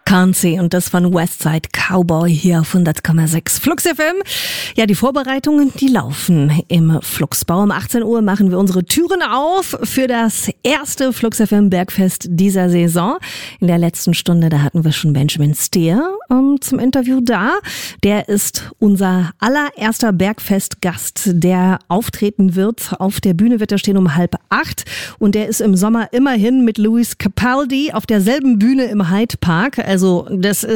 Can't See und das von Westside Cowboy hier auf 100,6 Flux FM. Ja, die Vorbereitungen, die laufen im Fluxbau. Um 18 Uhr machen wir unsere Türen auf für das erste Flux FM Bergfest dieser Saison. In der letzten Stunde, da hatten wir schon Benjamin Steer zum Interview da. Der ist unser allererster Bergfestgast, der auftreten wird. Auf der Bühne wird er stehen um 7:30 und der ist im Sommer immerhin mit Lewis Capaldi auf derselben Bühne im Hyde Park. Also das